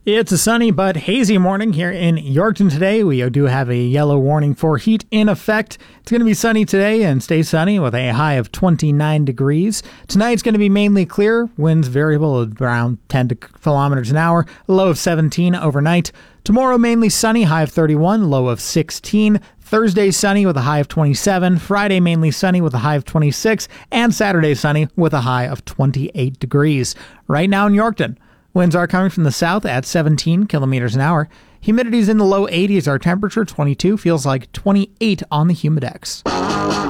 It's a sunny but hazy morning here in Yorkton today. We do have a yellow warning for heat in effect. It's going to be sunny today and stay sunny with a high of 29 degrees. Tonight's going to be mainly clear. Winds variable around 10 kilometers an hour. A low of 17 overnight. Tomorrow mainly sunny, high of 31, low of 16. Thursday sunny with a high of 27. Friday mainly sunny with a high of 26. And Saturday sunny with a high of 28 degrees. Right now in Yorkton, winds are coming from the south at 17 kilometers an hour. Humidity's in the low 80s. Our temperature, 22, feels like 28 on the Humidex.